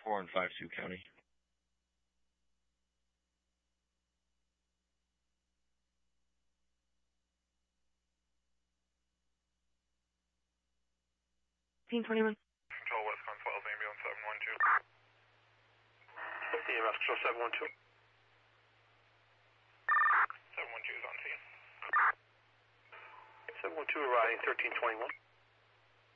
4 and 5 Sioux County. Control 21. West Conwell, ambulance 712. EMS Control 712. 712 is on scene. 712 arriving 1321.